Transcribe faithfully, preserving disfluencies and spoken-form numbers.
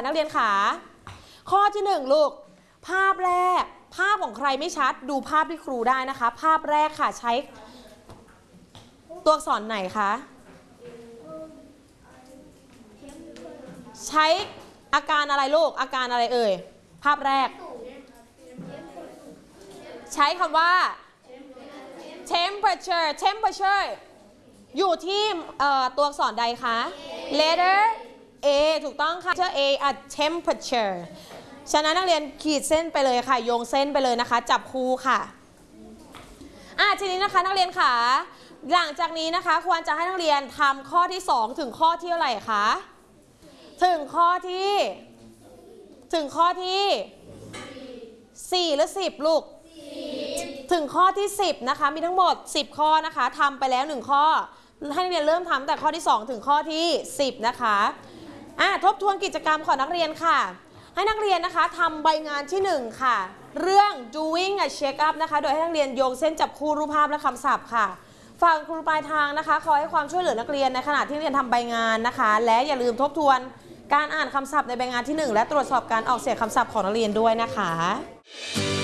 นักเรียนขาข้อที่หนึ่งลูกภาพแรกภาพของใครไม่ชัดดูภาพที่ครูได้นะคะภาพแรกค่ะใช้ตัวอักษรไหนคะใช้อาการอะไรลูกอาการอะไรเอ่ยภาพแรกใช้คำว่า temperature temperature อยู่ที่ตัวอักษรใดคะ letter A ถูกต้องค่ะ letter A a temperature ฉะนั้นนักเรียนขีดเส้นไปเลยค่ะโยงเส้นไปเลยนะคะจับคู่ค่ะอ่ะทีนี้นะคะนักเรียนค่ะหลังจากนี้นะคะควรจะให้นักเรียนทำข้อที่สองถึงข้อที่เท่าไหร่คะถึงข้อที่ถึงข้อที่สี่หรือสิบลูกถึงข้อที่สิบนะคะมีทั้งหมดสิบข้อนะคะทำไปแล้วหนึ่งข้อให้นักเรียนเริ่มทำแต่ข้อที่สองถึงข้อที่สิบนะคะอ่ะทบทวนกิจกรรมของนักเรียนค่ะให้นักเรียนนะคะทำใบงานที่หนึ่งค่ะเรื่อง doing a check up นะคะโดยให้นักเรียนโยงเส้นจับคู่รูปภาพและคำศัพท์ค่ะฝั่งครูปลายทางนะคะขอให้ความช่วยเหลือนักเรียนในขณะที่นักเรียนทำใบงานนะคะและอย่าลืมทบทวนการอ่านคำศัพท์ในใบงานที่หนึ่งและตรวจสอบการออกเสียงคำศัพท์ของนักเรียนด้วยนะคะ